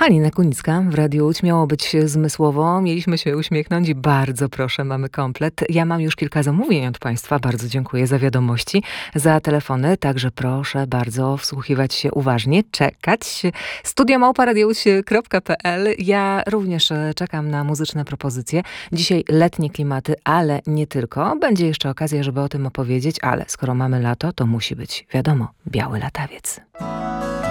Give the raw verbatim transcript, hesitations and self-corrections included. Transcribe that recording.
Halina Kunicka w Radiu Łódź. Miało być zmysłowo, mieliśmy się uśmiechnąć i bardzo proszę, mamy komplet. Ja mam już kilka zamówień od Państwa, bardzo dziękuję za wiadomości, za telefony, także proszę bardzo wsłuchiwać się uważnie, czekać. studio małpa radio łódź kropka p l. Ja również czekam na muzyczne propozycje. Dzisiaj letnie klimaty, ale nie tylko. Będzie jeszcze okazja, żeby o tym opowiedzieć, ale skoro mamy lato, to musi być, wiadomo, biały latawiec.